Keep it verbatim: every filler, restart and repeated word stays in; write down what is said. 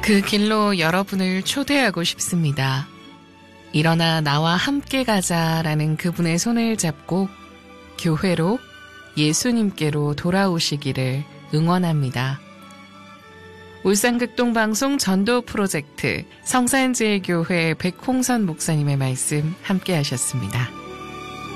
그 길로 여러분을 초대하고 싶습니다. 일어나 나와 함께 가자라는 그분의 손을 잡고 교회로, 예수님께로 돌아오시기를 응원합니다. 울산극동방송 전도 프로젝트 성산제일교회 백홍선 목사님의 말씀 함께 하셨습니다.